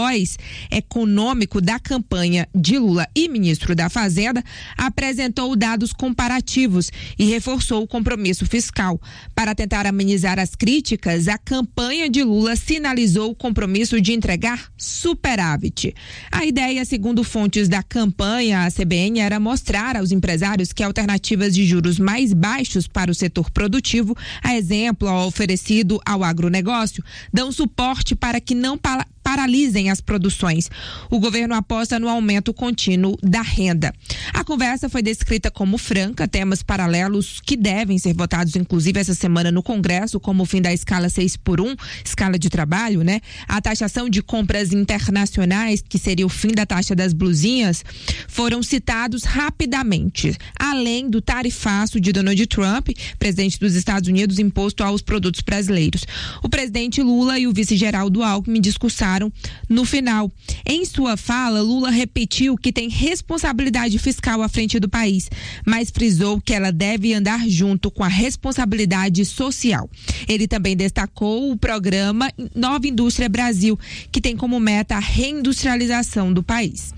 porta-voz econômico da campanha de Lula e ministro da Fazenda, apresentou dados comparativos e reforçou o compromisso fiscal. Para tentar amenizar as críticas, a campanha de Lula sinalizou o compromisso de entregar superávit. A ideia, segundo fontes da campanha, a CBN, era mostrar aos empresários que alternativas de juros mais baixos para o setor produtivo, a exemplo ao oferecido ao agronegócio, dão suporte para que não paralisem as produções. O governo aposta no aumento contínuo da renda. A conversa foi descrita como franca, temas paralelos que devem ser votados, inclusive, essa semana no Congresso, como o fim da escala 6x1, escala de trabalho, né? A taxação de compras internacionais, que seria o fim da taxa das blusinhas, foram citados rapidamente, além do tarifaço de Donald Trump, presidente dos Estados Unidos, imposto aos produtos brasileiros. O presidente Lula e o vice-geraldo Alckmin discursaram no final. Em sua fala, Lula repetiu que tem responsabilidade fiscal à frente do país, mas frisou que ela deve andar junto com a responsabilidade social. Ele também destacou o programa Nova Indústria Brasil, que tem como meta a reindustrialização do país.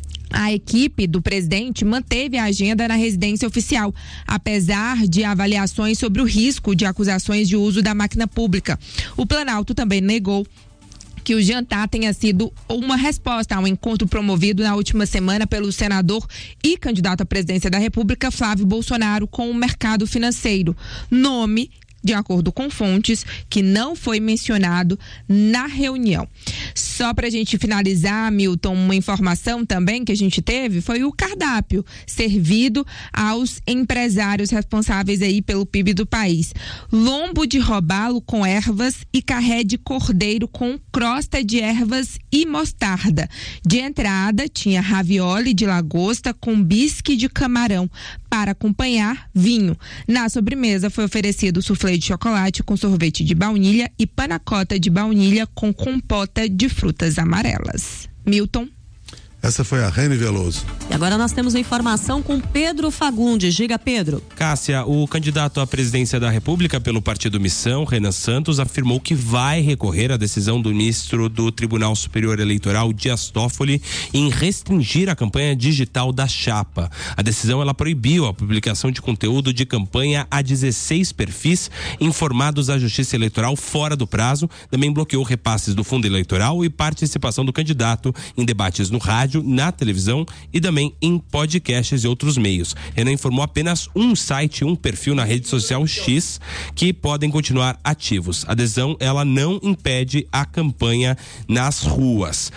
A equipe do presidente manteve a agenda na residência oficial, apesar de avaliações sobre o risco de acusações de uso da máquina pública. O Planalto também negou que o jantar tenha sido uma resposta ao encontro promovido na última semana pelo senador e candidato à presidência da República, Flávio Bolsonaro, com o mercado financeiro. Nome, de acordo com fontes, que não foi mencionado na reunião. Só para a gente finalizar, Milton, uma informação também que a gente teve foi o cardápio servido aos empresários responsáveis aí pelo PIB do país. Lombo de robalo com ervas e carré de cordeiro com crosta de ervas e mostarda. De entrada, tinha ravioli de lagosta com bisque de camarão. Para acompanhar, vinho. Na sobremesa foi oferecido soufflé de chocolate com sorvete de baunilha e panacota de baunilha com compota de frutas amarelas. Milton. Essa foi a Rene Veloso. E agora nós temos a informação com Pedro Fagundes. Diga, Pedro. Cássia, o candidato à presidência da República pelo Partido Missão, Renan Santos, afirmou que vai recorrer à decisão do ministro do Tribunal Superior Eleitoral, Dias Toffoli, em restringir a campanha digital da chapa. A decisão, ela proibiu a publicação de conteúdo de campanha a 16 perfis informados à Justiça Eleitoral fora do prazo, também bloqueou repasses do fundo eleitoral e participação do candidato em debates no rádio, na televisão e também em podcasts e outros meios. Renan informou apenas um site, um perfil na rede social X que podem continuar ativos. A adesão, ela não impede a campanha nas ruas.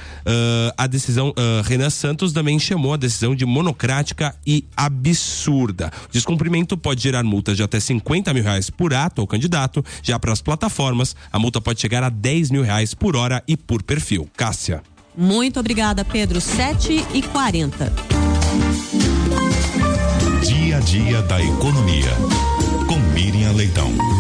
A decisão, Renan Santos também chamou a decisão de monocrática e absurda. O descumprimento pode gerar multas de até R$50 mil por ato ao candidato. Já para as plataformas, a multa pode chegar a R$10 mil por hora e por perfil. Cássia. Muito obrigada, Pedro. 7h40. Dia a dia da economia. Com Miriam Leitão.